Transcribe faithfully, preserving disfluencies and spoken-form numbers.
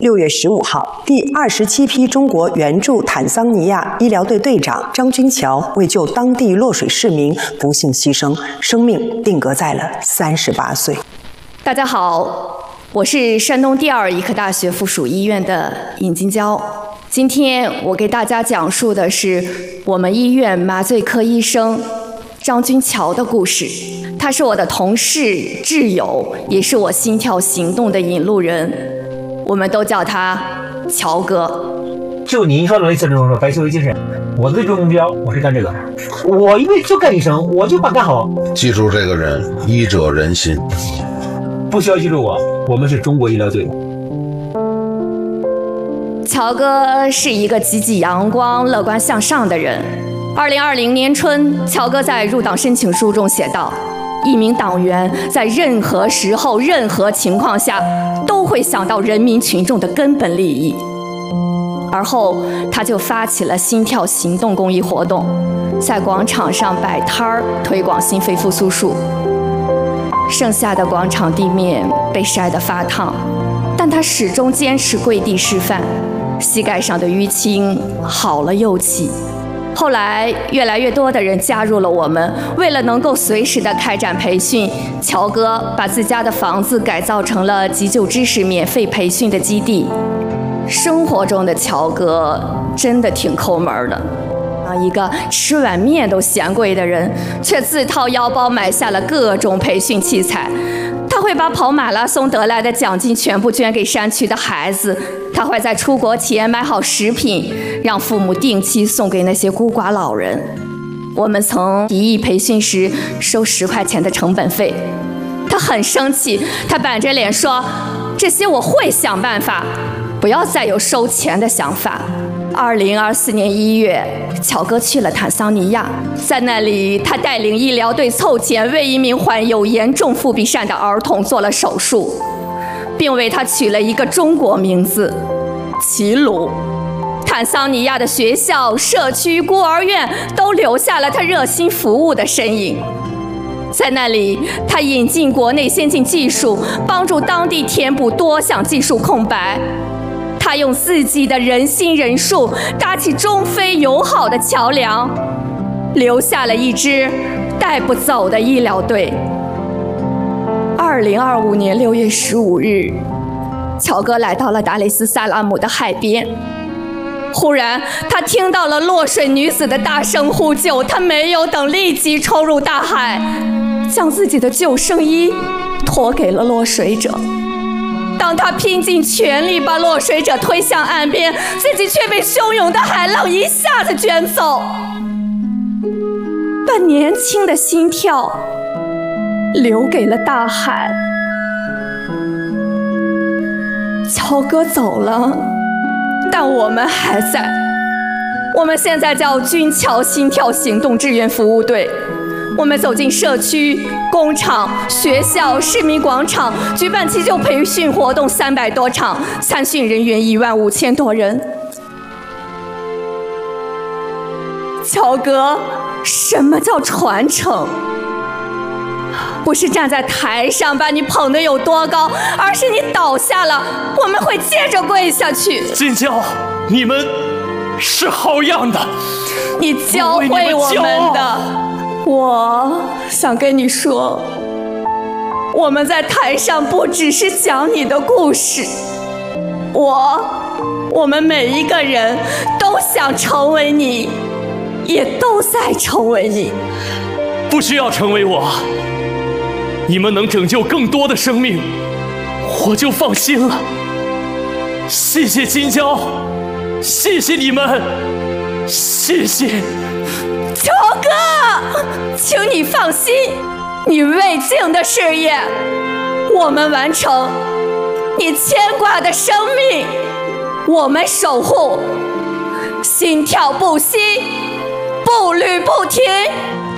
六月十五号，第二十七批中国援助坦桑尼亚医疗队队长张军桥为救当地落水市民不幸牺牲，生命定格在了三十八岁。 大家好，我是山东第二医科大学附属医院的尹金娇。今天我给大家讲述的是我们医院麻醉科医生张军桥的故事。他是我的同事、挚友，也是我心跳行动的引路人。我们都叫他乔哥。 就您说的类似这种白求精神，我的最终目标我是干这个，我因为就干医生，我就把干好。 记住这个人，医者仁心。 不需要记住我，我们是中国医疗队。 乔哥是一个积极阳光、乐观向上的人。二零二零年春，乔哥在入党申请书中写道：一名党员在任何时候、任何情况下，都会想到人民群众的根本利益。而后，他就发起了心跳行动公益活动，在广场上摆摊儿推广心肺复苏术。剩下的广场地面被晒得发烫，但他始终坚持跪地示范，膝盖上的淤青好了又起。后来，越来越多的人加入了我们。为了能够随时的开展培训，乔哥把自家的房子改造成了急救知识免费培训的基地。生活中的乔哥真的挺抠门的，啊，一个吃碗面都嫌贵的人，却自掏腰包买下了各种培训器材。他会把跑马拉松得来的奖金全部捐给山区的孩子，他会在出国前买好食品，让父母定期送给那些孤寡老人。我们曾提议培训时收十块钱的成本费，他很生气，他板着脸说：“这些我会想办法，不要再有收钱的想法。”二零二四年一月，乔哥去了坦桑尼亚，在那里，他带领医疗队凑钱为一名患有严重腹壁疝的儿童做了手术，并为他取了一个中国名字——齐鲁。坦桑尼亚的学校、社区、孤儿院都留下了他热心服务的身影。在那里，他引进国内先进技术，帮助当地填补多项技术空白。他用自己的人心人术搭起中非友好的桥梁，留下了一支带不走的医疗队。二零二五年六月十五日，乔哥来到了达雷斯萨拉姆的海边。忽然，他听到了落水女子的大声呼救，他没有等，立即冲入大海，将自己的救生衣托给了落水者。当他拼尽全力把落水者推向岸边，自己却被汹涌的海浪一下子卷走，把年轻的心跳留给了大海。乔哥走了，但我们还在。我们现在叫军桥心跳行动志愿服务队。我们走进社区、工厂、学校、市民广场，举办急救培训活动三百多场，参训人员一万五千多人。乔哥，什么叫传承？不是站在台上把你捧得有多高，而是你倒下了，我们会接着跪下去。 金娇，你们是好样的， 你教会我们的。我想跟你说，我们在台上不只是讲你的故事，我，我们每一个人都想成为你，也都在成为你。 不需要成为我，你们能拯救更多的生命，我就放心了。谢谢金娇，谢谢你们，谢谢。 乔哥，请你放心，你未尽的事业，我们完成；你牵挂的生命，我们守护。心跳不息，步履不停。